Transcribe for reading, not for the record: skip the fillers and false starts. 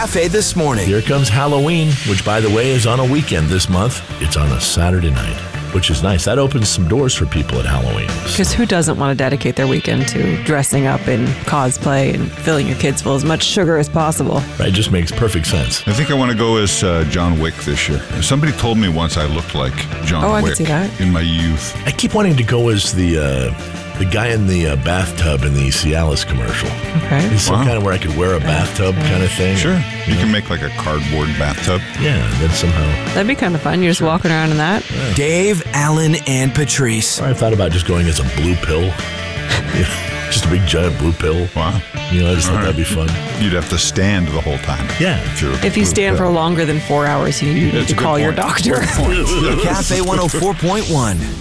Cafe this morning. Here comes Halloween, which, by the way, is on a weekend this month. It's on a Saturday night, which is nice. That opens some doors for people at Halloween. Because who doesn't want to dedicate their weekend to dressing up in cosplay and filling your kids full of as much sugar as possible? Right, just makes perfect sense. I think I want to go as John Wick this year. Somebody told me once I looked like John Wick I could see that. in my youth. I keep wanting to go as the guy in the bathtub in the Cialis commercial. Okay. It's some kind of where I could wear a bathtub kind of thing. Sure. You can make like a cardboard bathtub. Yeah, then somehow. That'd be kind of fun. You're just walking around in that. Yeah. Dave, Alan, and Patrice. I thought about just going as a blue pill. Just a big giant blue pill. Wow. You know, I just thought that'd be fun. You'd have to stand the whole time. Yeah. If you stand for longer than 4 hours, you need to call your doctor. Cafe 104.1.